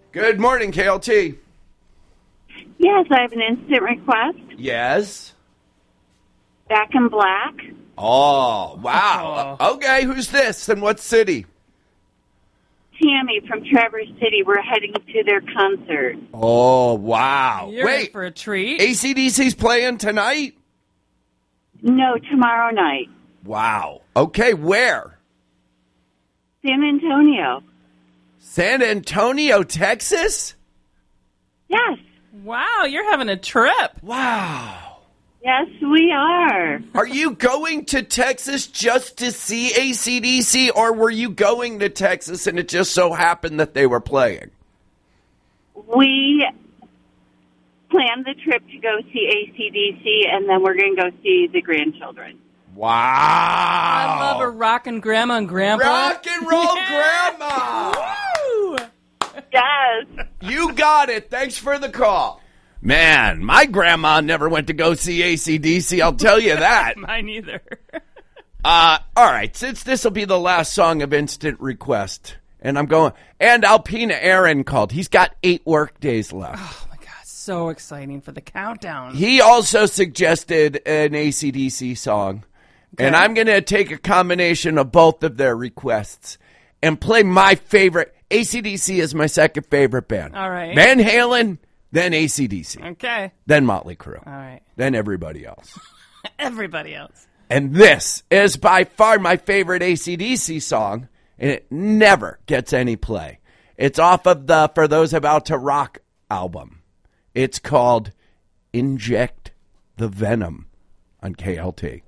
Good morning, KLT. Yes, I have an instant request. Yes. Back in Black. Oh, wow. Okay, who's this and what city? Tammy from Traverse City. We're heading to their concert. Oh, wow. You're in Wait, for a treat. AC/DC's playing tonight? No, tomorrow night. Wow. Okay, where? San Antonio. San Antonio, Texas? Yes. Wow, you're having a trip. Wow. Yes, we are. Are you going to Texas just to see AC/DC, or were you going to Texas and it just so happened that they were playing? We planned the trip to go see AC/DC, and then we're going to go see the grandchildren. Wow. I love a rockin' grandma and grandpa. Rock and roll grandma. Woo! Yes. You got it. Thanks for the call. Man, my grandma never went to go see AC/DC, I'll tell you that. Mine either. All right, since this will be the last song of Instant Request, and I'm going, and Alpina Aaron called. He's got 8 work days left. Oh, my God. So exciting for the countdown. He also suggested an AC/DC song, and I'm going to take a combination of both of their requests and play my favorite. AC/DC is my second favorite band. All right. Van Halen, then AC/DC, Okay. then Motley Crue, All right. then everybody else. Everybody else. And this is by far my favorite AC/DC song, and it never gets any play. It's off of the For Those About to Rock album. It's called Inject the Venom on KLT.